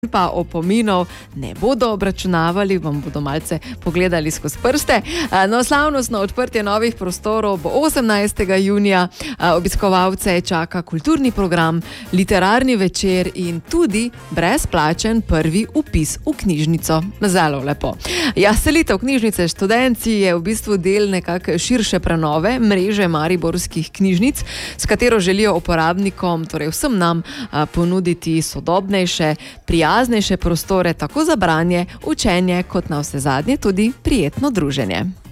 pa opominov ne bodo obračunavali, vam bodo malce pogledali skozi prste. No, slavnostno odprtje novih prostorov bo 18. junija. Obiskovalce čaka kulturni program, literarni večer in tudi brezplačen prvi vpis v knjižnico. Zelo lepo. Ja, selitev knjižnice Študenci je v bistvu del nekako širše prenove mreže mariborskih knjižnic, s katero želijo uporabnikom, torej vsem nam, ponuditi sodobnejše, prijaznejše prostore tako za branje, učenje kot navsezadnje tudi prijetno druženje.